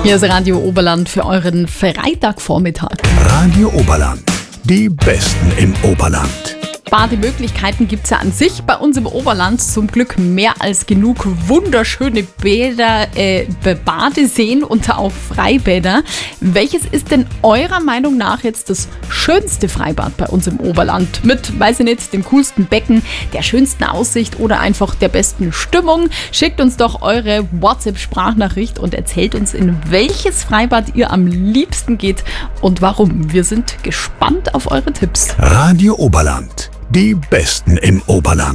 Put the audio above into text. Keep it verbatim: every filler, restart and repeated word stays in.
Hier ist Radio Oberland für euren Freitagvormittag. Radio Oberland, die Besten im Oberland. Bademöglichkeiten gibt es ja an sich bei uns im Oberland zum Glück mehr als genug. Wunderschöne Bäder, äh, Badeseen und auch Freibäder. Welches ist denn eurer Meinung nach jetzt das schönste Freibad bei uns im Oberland? Mit, weiß ich nicht, dem coolsten Becken, der schönsten Aussicht oder einfach der besten Stimmung? Schickt uns doch eure WhatsApp-Sprachnachricht und erzählt uns, in welches Freibad ihr am liebsten geht und warum. Wir sind gespannt auf eure Tipps. Radio Oberland, die Besten im Oberland.